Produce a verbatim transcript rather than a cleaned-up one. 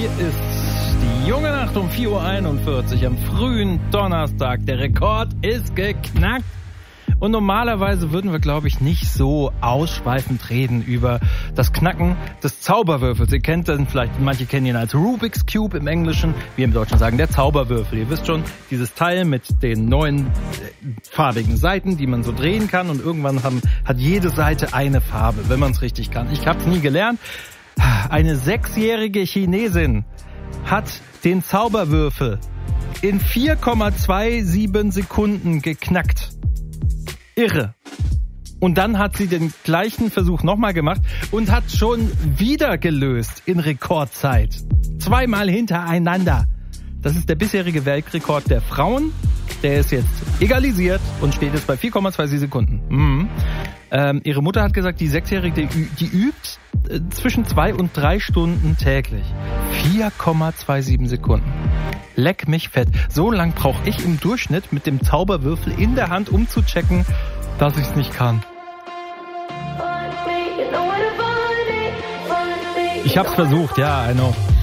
Hier ist die junge Nacht um vier Uhr einundvierzig am frühen Donnerstag. Der Rekord ist geknackt. Und normalerweise würden wir, glaube ich, nicht so ausschweifend reden über das Knacken des Zauberwürfels. Ihr kennt den vielleicht, manche kennen ihn als Rubik's Cube im Englischen. Wir im Deutschen sagen der Zauberwürfel. Ihr wisst schon, dieses Teil mit den neun farbigen Seiten, die man so drehen kann. Und irgendwann haben, hat jede Seite eine Farbe, wenn man es richtig kann. Ich habe es nie gelernt. Eine sechsjährige Chinesin hat den Zauberwürfel in vier Komma siebenundzwanzig Sekunden geknackt. Irre. Und dann hat sie den gleichen Versuch nochmal gemacht und hat schon wieder gelöst in Rekordzeit. Zweimal hintereinander. Das ist der bisherige Weltrekord der Frauen. Der ist jetzt egalisiert und steht jetzt bei vier Komma siebenundzwanzig Sekunden. Mhm. Ähm, ihre Mutter hat gesagt, die Sechsjährige, die, die übt äh, zwischen zwei und drei Stunden täglich. vier Komma siebenundzwanzig Sekunden. Leck mich fett. So lang brauche ich im Durchschnitt mit dem Zauberwürfel in der Hand, um zu checken, dass ich es nicht kann. Ich hab's versucht, ja, I know.